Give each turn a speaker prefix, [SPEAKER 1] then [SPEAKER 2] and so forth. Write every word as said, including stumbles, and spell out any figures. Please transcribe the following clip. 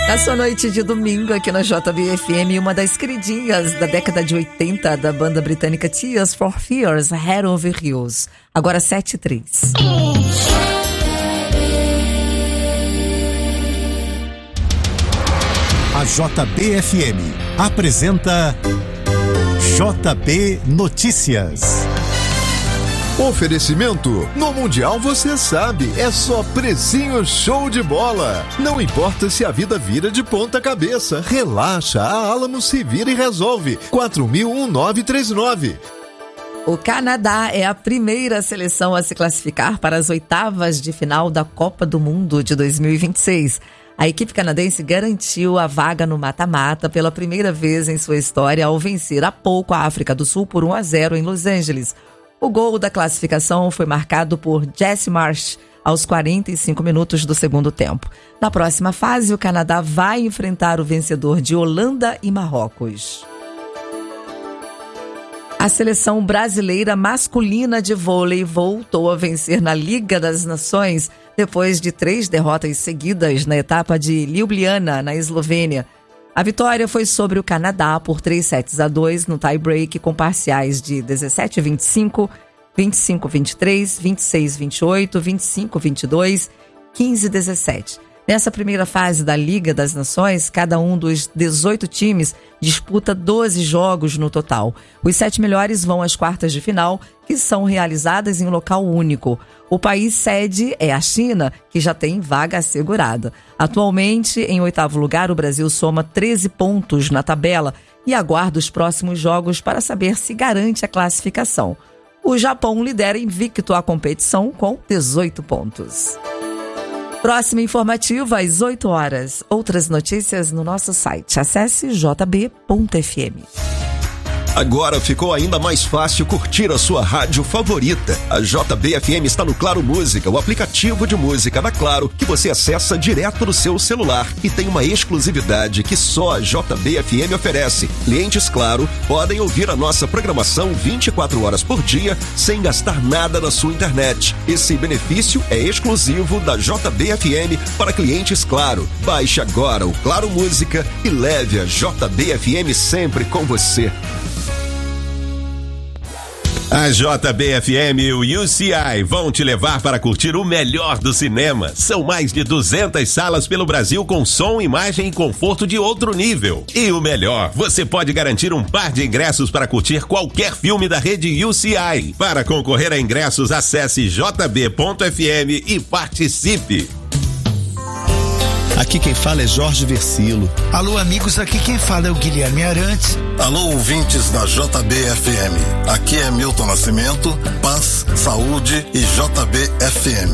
[SPEAKER 1] Na sua noite de domingo aqui na J B F M, uma das queridinhas da década de oitenta da banda britânica Tears for Fears, Head Over Heels. Agora sete e três.
[SPEAKER 2] A J B F M apresenta J B Notícias.
[SPEAKER 3] Oferecimento: no Mundial você sabe, é só precinho show de bola. Não importa se a vida vira de ponta cabeça, relaxa, a Alamo se vira e resolve. quatro mil nove três nove.
[SPEAKER 1] O Canadá é a primeira seleção a se classificar para as oitavas de final da Copa do Mundo de dois mil e vinte e seis. A equipe canadense garantiu a vaga no mata-mata pela primeira vez em sua história ao vencer há pouco a África do Sul por um a zero em Los Angeles. O gol da classificação foi marcado por Jesse Marsch aos quarenta e cinco minutos do segundo tempo. Na próxima fase, o Canadá vai enfrentar o vencedor de Holanda e Marrocos. A seleção brasileira masculina de vôlei voltou a vencer na Liga das Nações depois de três derrotas seguidas na etapa de Ljubljana, na Eslovênia. A vitória foi sobre o Canadá por três sets a dois no tie-break com parciais de dezessete a vinte e cinco, vinte e cinco a vinte e três, vinte e seis a vinte e oito, vinte e cinco a vinte e dois, quinze a dezessete. Nessa primeira fase da Liga das Nações, cada um dos dezoito times disputa doze jogos no total. Os sete melhores vão às quartas de final, que são realizadas em um local único. O país sede é a China, que já tem vaga assegurada. Atualmente, em oitavo lugar, o Brasil soma treze pontos na tabela e aguarda os próximos jogos para saber se garante a classificação. O Japão lidera invicto a competição com dezoito pontos. Próximo informativo às oito horas. Outras notícias no nosso site. Acesse j b ponto f m.
[SPEAKER 4] Agora ficou ainda mais fácil curtir a sua rádio favorita. A J B F M está no Claro Música, o aplicativo de música da Claro, que você acessa direto no seu celular e tem uma exclusividade que só a J B F M oferece. Clientes Claro podem ouvir a nossa programação vinte e quatro horas por dia sem gastar nada na sua internet. Esse benefício é exclusivo da J B F M para clientes Claro. Baixe agora o Claro Música e leve a J B F M sempre com você.
[SPEAKER 5] A J B F M e o U C I vão te levar para curtir o melhor do cinema. São mais de duzentas salas pelo Brasil com som, imagem e conforto de outro nível. E o melhor, você pode garantir um par de ingressos para curtir qualquer filme da rede U C I. Para concorrer a ingressos, acesse j b ponto f m e participe.
[SPEAKER 6] Aqui quem fala é Jorge Versilo.
[SPEAKER 7] Alô, amigos, aqui quem fala é o Guilherme Arantes.
[SPEAKER 8] Alô, ouvintes da J B F M. Aqui é Milton Nascimento, Paz, Saúde e J B F M.